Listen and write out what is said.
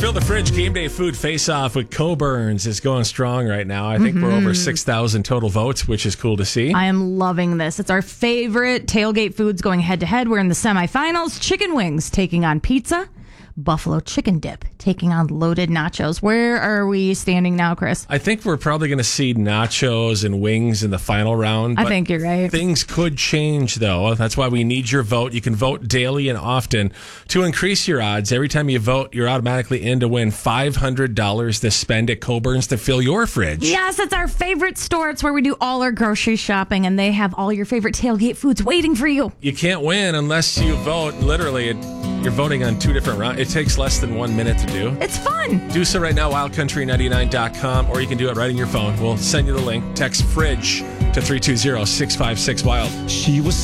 Fill the Fridge Game Day Food Face-Off with Coborn's is going strong right now. I think we're over 6,000 total votes, which is cool to see. I am loving this. It's our favorite tailgate foods going head-to-head. We're in the semifinals. Chicken wings taking on pizza. Buffalo chicken dip taking on loaded nachos. Where are we standing now, Chris? I think we're probably going to see nachos and wings in the final round. I think you're right. Things could change, though. That's why we need your vote. You can vote daily and often to increase your odds. Every time you vote, you're automatically in to win $500 to spend at Coborn's to fill your fridge. Yes, it's our favorite store. It's where we do all our grocery shopping, and they have all your favorite tailgate foods waiting for you. You can't win unless you vote. Literally, you're voting on two different rounds. It takes less than 1 minute to do. It's fun. Do so right now, wildcountry99.com, or you can do it right in your phone. We'll send you the link. Text FRIDGE to 320-656-WILD. She was